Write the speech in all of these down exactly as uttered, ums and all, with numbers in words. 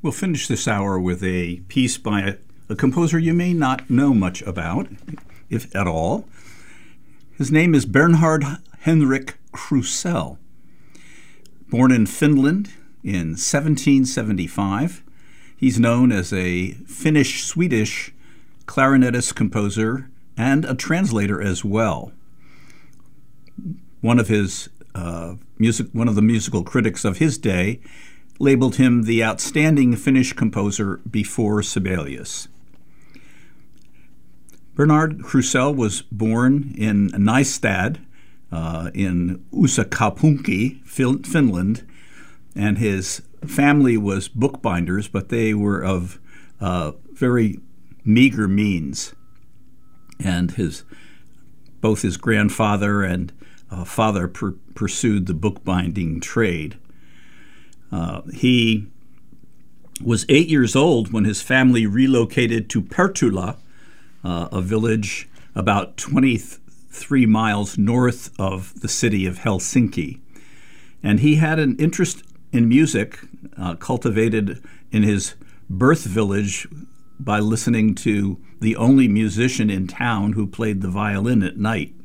We'll finish this hour with a piece by a, a composer you may not know much about, if at all. His name is Bernhard Henrik Krusell. Born in Finland in seventeen seventy-five, he's known as a Finnish-Swedish clarinetist, composer, and a translator as well. One of his uh, music, one of the musical critics of his day labeled him the outstanding Finnish composer before Sibelius. Bernhard Krusell was born in Nystad uh, in Uusikaupunki, Finland, and his family was bookbinders, but they were of uh, very meager means. And his both his grandfather and uh, father per- pursued the bookbinding trade. Uh, he was eight years old when his family relocated to Perttula, uh, a village about twenty-three miles north of the city of Helsinki. And he had an interest in music uh, cultivated in his birth village by listening to the only musician in town who played the violin at night.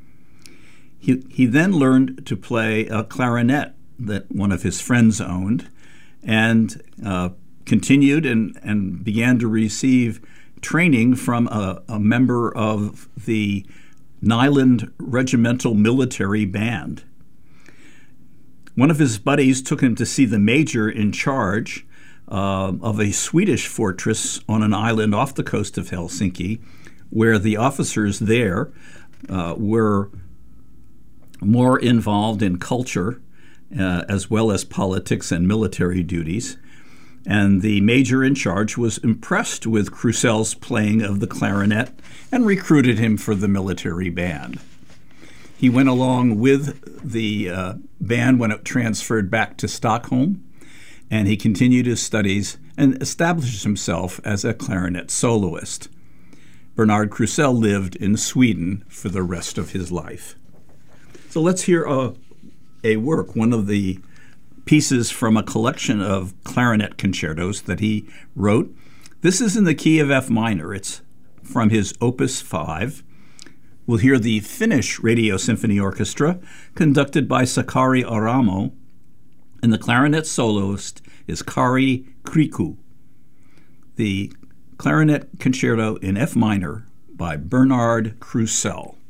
He, he then learned to play a clarinet that one of his friends owned, and uh, continued and, and began to receive training from a, a member of the Nyland Regimental Military Band. One of his buddies took him to see the major in charge uh, of a Swedish fortress on an island off the coast of Helsinki, where the officers there uh, were more involved in culture Uh, as well as politics and military duties. And the major in charge was impressed with Krusell's playing of the clarinet and recruited him for the military band. He went along with the uh, band when it transferred back to Stockholm, and he continued his studies and established himself as a clarinet soloist. Bernhard Krusell lived in Sweden for the rest of his life. So let's hear a a work, one of the pieces from a collection of clarinet concertos that he wrote. This is in the key of F minor. It's from his Opus five. We'll hear the Finnish Radio Symphony Orchestra, conducted by Sakari Oramo, and the clarinet soloist is Kari Kriku. The clarinet concerto in F minor by Bernhard Krusell.